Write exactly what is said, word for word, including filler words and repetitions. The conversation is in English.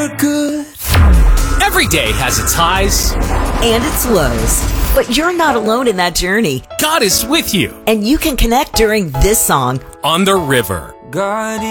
you're good. Every day has its highs and its lows. But you're not alone in that journey. God is with you. And you can connect during this song on the river. God